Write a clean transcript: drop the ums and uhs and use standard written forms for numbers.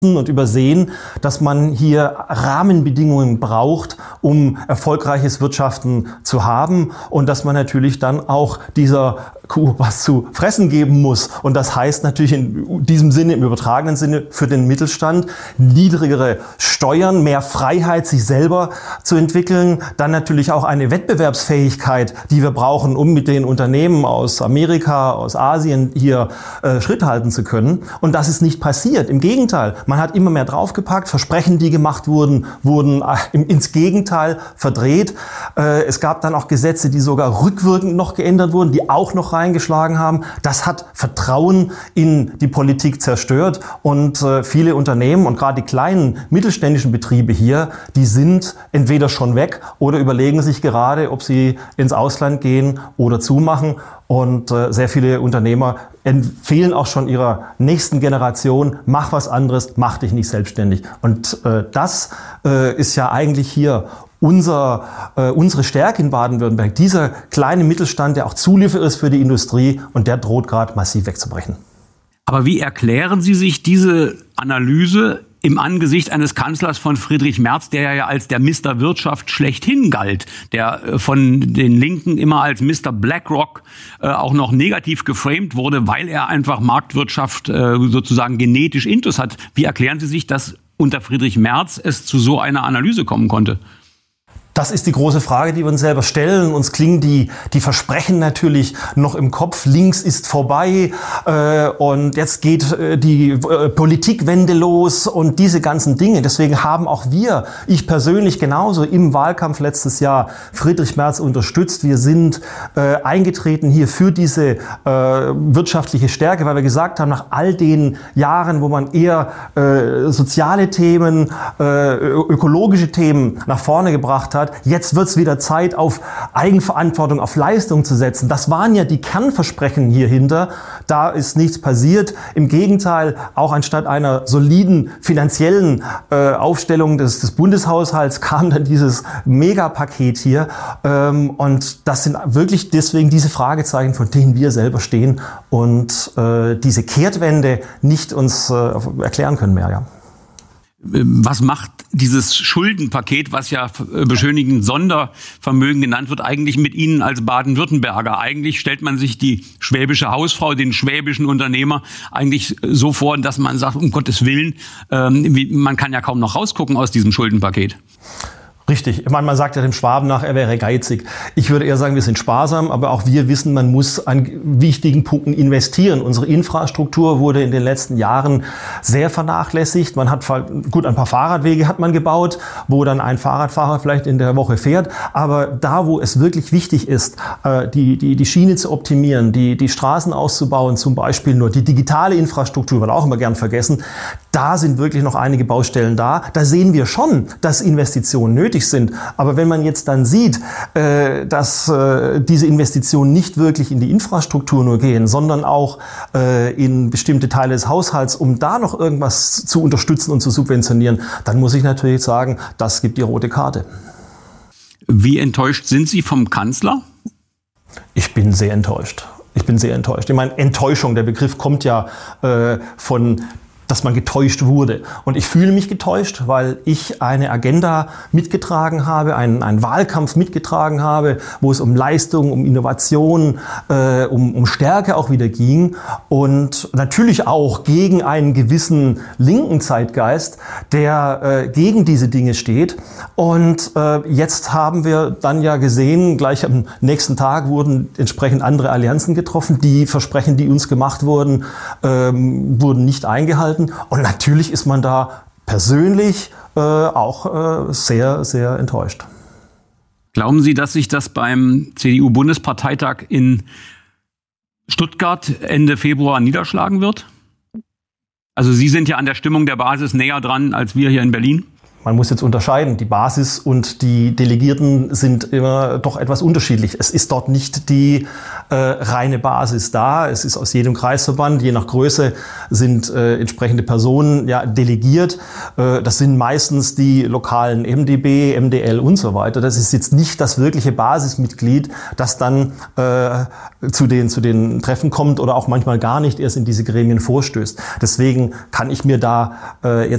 und übersehen, dass man hier Rahmenbedingungen braucht, um erfolgreiches Wirtschaften zu haben und dass man natürlich dann auch dieser Kuh was zu fressen geben muss. Und das heißt natürlich in diesem Sinne, im übertragenen Sinne, für den Mittelstand niedrigere Steuern, mehr Freiheit, sich selber zu entwickeln, dann natürlich auch eine Wettbewerbsfähigkeit, die wir brauchen, um mit den Unternehmen aus Amerika, aus Asien hier Schritt halten zu können. Und das ist nicht passiert. Im Gegenteil, man hat immer mehr draufgepackt, Versprechen, die gemacht wurden ins Gegenteil verdreht. Es gab dann auch Gesetze, die sogar rückwirkend noch geändert wurden, die auch noch reingeschlagen haben. Das hat Vertrauen in die Politik zerstört und viele Unternehmen und gerade die kleinen mittelständischen Betriebe hier, die sind entweder schon weg oder überlegen sich gerade, ob sie ins Ausland gehen oder zumachen. Und sehr viele Unternehmer empfehlen auch schon ihrer nächsten Generation, mach was anderes, mach dich nicht selbstständig. Und das ist ja eigentlich hier unsere Stärke in Baden-Württemberg. Dieser kleine Mittelstand, der auch Zulieferer ist für die Industrie und der droht gerade massiv wegzubrechen. Aber wie erklären Sie sich diese Analyse im Angesicht eines Kanzlers von Friedrich Merz, der ja als der Mr. Wirtschaft schlechthin galt, der von den Linken immer als Mr. BlackRock auch noch negativ geframed wurde, weil er einfach Marktwirtschaft sozusagen genetisch intus hat. Wie erklären Sie sich, dass unter Friedrich Merz es zu so einer Analyse kommen konnte? Das ist die große Frage, die wir uns selber stellen. Uns klingen die Versprechen natürlich noch im Kopf. Links ist vorbei und jetzt geht die Politikwende los und diese ganzen Dinge. Deswegen haben auch wir, ich persönlich genauso, im Wahlkampf letztes Jahr Friedrich Merz unterstützt. Wir sind eingetreten hier für diese wirtschaftliche Stärke, weil wir gesagt haben, nach all den Jahren, wo man eher soziale Themen, ökologische Themen nach vorne gebracht hat, jetzt wird es wieder Zeit, auf Eigenverantwortung, auf Leistung zu setzen. Das waren ja die Kernversprechen hierhinter. Da ist nichts passiert. Im Gegenteil, auch anstatt einer soliden finanziellen Aufstellung des Bundeshaushalts kam dann dieses Megapaket hier. Und das sind wirklich deswegen diese Fragezeichen, vor denen wir selber stehen und diese Kehrtwende nicht uns erklären können mehr. Ja. Was macht dieses Schuldenpaket, was ja beschönigend Sondervermögen genannt wird, eigentlich mit Ihnen als Baden-Württemberger? Eigentlich stellt man sich die schwäbische Hausfrau, den schwäbischen Unternehmer eigentlich so vor, dass man sagt, um Gottes Willen, man kann ja kaum noch rausgucken aus diesem Schuldenpaket. Richtig. Ich meine, man sagt ja dem Schwaben nach, er wäre geizig. Ich würde eher sagen, wir sind sparsam, aber auch wir wissen, man muss an wichtigen Punkten investieren. Unsere Infrastruktur wurde in den letzten Jahren sehr vernachlässigt. Man hat gut, ein paar Fahrradwege hat man gebaut, wo dann ein Fahrradfahrer vielleicht in der Woche fährt. Aber da, wo es wirklich wichtig ist, die Schiene zu optimieren, die Straßen auszubauen, zum Beispiel nur die digitale Infrastruktur, wird auch immer gern vergessen, da sind wirklich noch einige Baustellen da. Da sehen wir schon, dass Investitionen nötig sind. Aber wenn man jetzt dann sieht, dass diese Investitionen nicht wirklich in die Infrastruktur nur gehen, sondern auch in bestimmte Teile des Haushalts, um da noch irgendwas zu unterstützen und zu subventionieren, dann muss ich natürlich sagen, das gibt die rote Karte. Wie enttäuscht sind Sie vom Kanzler? Ich bin sehr enttäuscht. Ich meine, Enttäuschung, der Begriff kommt ja von dass man getäuscht wurde. Und ich fühle mich getäuscht, weil ich eine Agenda mitgetragen habe, einen Wahlkampf mitgetragen habe, wo es um Leistung, um Innovation, um Stärke auch wieder ging und natürlich auch gegen einen gewissen linken Zeitgeist, der gegen diese Dinge steht. Und jetzt haben wir dann ja gesehen, gleich am nächsten Tag wurden entsprechend andere Allianzen getroffen. Die Versprechen, die uns gemacht wurden, wurden nicht eingehalten. Und natürlich ist man da persönlich auch sehr, sehr enttäuscht. Glauben Sie, dass sich das beim CDU-Bundesparteitag in Stuttgart Ende Februar niederschlagen wird? Also Sie sind ja an der Stimmung der Basis näher dran als wir hier in Berlin. man muss jetzt unterscheiden, die Basis und die Delegierten sind immer doch etwas unterschiedlich. Es ist dort nicht die reine Basis da. Es ist aus jedem Kreisverband, je nach Größe, sind entsprechende Personen delegiert. Das sind meistens die lokalen MdB, MdL und so weiter. Das ist jetzt nicht das wirkliche Basismitglied, das dann zu den Treffen kommt oder auch manchmal gar nicht erst in diese Gremien vorstößt. Deswegen kann ich mir da jetzt